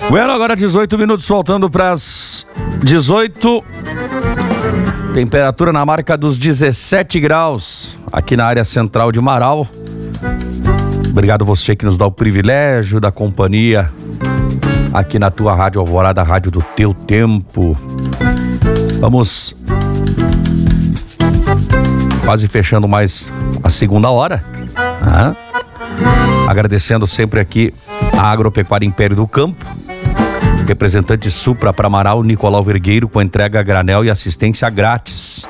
Bueno, agora 18 minutos, faltando para as 18. Temperatura na marca dos 17 graus, aqui na área central de Marau. Obrigado você que nos dá o privilégio da companhia aqui na tua Rádio Alvorada, a rádio do teu tempo. Vamos quase fechando mais a segunda hora. Agradecendo sempre aqui a Agropecuária Império do Campo, representante Supra para Marau, Nicolau Vergueiro, com entrega a granel e assistência grátis.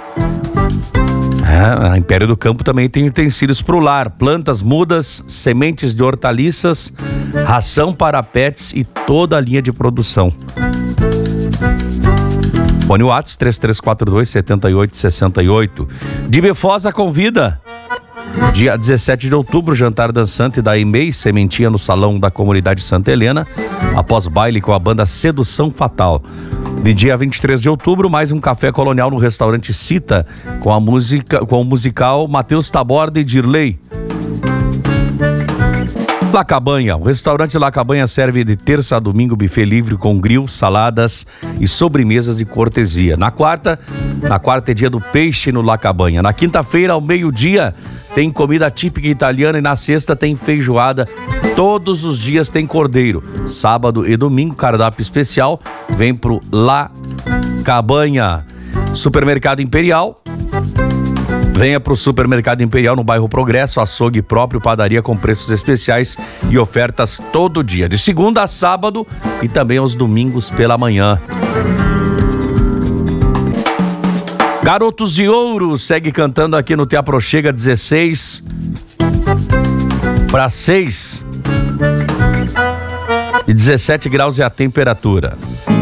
A Império do Campo também tem utensílios para o lar, plantas, mudas, sementes de hortaliças, ração para pets e toda a linha de produção. Fone WhatsApp 3342-7868. De Befosa convida. Dia 17 de outubro, jantar dançante da EMEI, sementinha no Salão da Comunidade Santa Helena, após baile com a banda Sedução Fatal. De dia 23 de outubro, mais um café colonial no restaurante Cita, com o musical Matheus Taborda e Dirley. La Cabanha, o restaurante La Cabanha serve de terça a domingo buffet livre com grill, saladas e sobremesas de cortesia. Na quarta é dia do peixe no La Cabanha. Na quinta-feira, ao meio-dia, tem comida típica italiana e na sexta tem feijoada. Todos os dias tem cordeiro. Sábado e domingo, cardápio especial. Vem pro La Cabanha. Supermercado Imperial. Venha pro Supermercado Imperial no bairro Progresso, açougue próprio, padaria com preços especiais e ofertas todo dia, de segunda a sábado e também aos domingos pela manhã. Garotos de Ouro segue cantando aqui no Te Aproxega, 16 para 6 e 17 graus é a temperatura.